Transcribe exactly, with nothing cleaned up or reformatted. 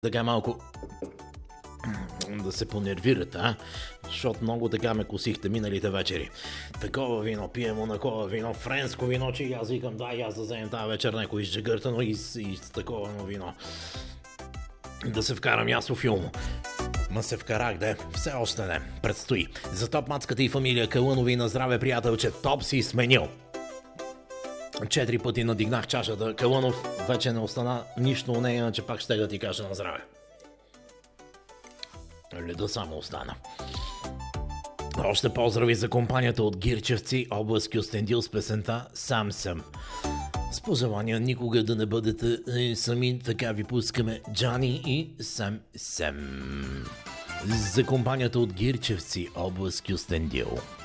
Така малко да се понервирате, а? Защото много така ме косихте миналите вечери. Такова вино пием, онакова вино, френско вино, че аз викам, да, и аз да вземем тази вечер някой изжегъртано и, с- и с такова едно вино. Да се вкарам аз в филмо. Ма се вкарах, де. Все още не. Предстои. За топ мацката и фамилия Калънови на здраве, приятелче. Топ си сменил. Четири пъти надигнах чашата. Калънов вече не остана нищо у нея, иначе пак ще да ти кажа на здраве. Леда само остана. Още поздрави за компанията от Гирчевци, област Кюстендил с песента «Сам съм». С пожелания никога да не бъдете е, сами, така ви пускаме Джани и «Сам съм». За компанията от Гирчевци, област Кюстендил.